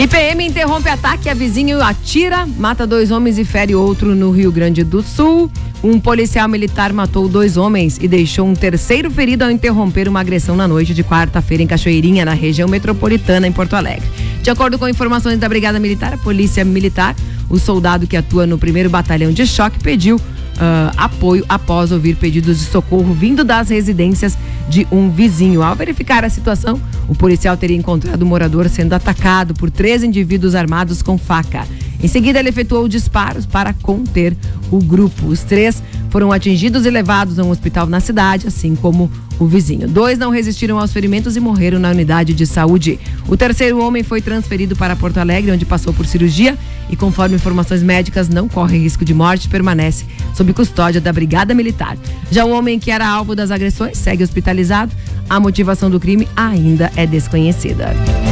E PM interrompe ataque a vizinho, atira, mata 2 homens e fere outro no Rio Grande do Sul. Um policial militar matou 2 homens e deixou um terceiro ferido ao interromper uma agressão na noite de quarta-feira em Cachoeirinha, na região metropolitana, em Porto Alegre. De acordo com informações da Brigada Militar, a Polícia Militar, o soldado que atua no 1º Batalhão de Choque pediu apoio após ouvir pedidos de socorro vindo das residências de um vizinho. Ao verificar a situação, o policial teria encontrado o morador sendo atacado por 3 indivíduos armados com faca. Em seguida, ele efetuou disparos para conter o grupo. Os 3 foram atingidos e levados a um hospital na cidade, assim como o vizinho. 2 não resistiram aos ferimentos e morreram na unidade de saúde. O terceiro homem foi transferido para Porto Alegre, onde passou por cirurgia e, conforme informações médicas, não corre risco de morte e permanece sob custódia da Brigada Militar. Já o homem que era alvo das agressões segue hospitalizado. A motivação do crime ainda é desconhecida.